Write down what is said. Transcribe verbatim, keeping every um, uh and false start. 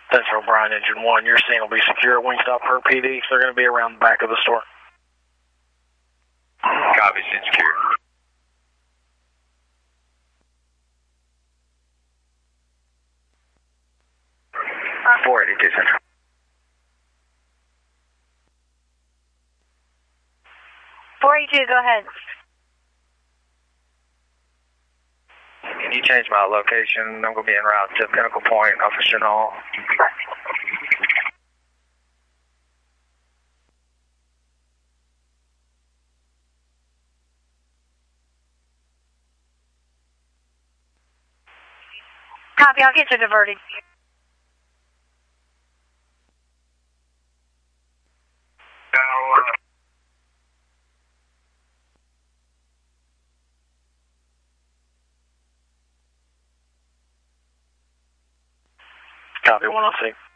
Central Bryan Engine one, your scene will be secure at Wingstop per P D. They're going to be around the back of the store. Copy, scene secure. four eighty-two Central. four eighty-two, go ahead. Can you change my location? I'm going to be en route to Pinnacle Point, off of Chenal. Copy, I'll get you diverted. Copy, one oh six.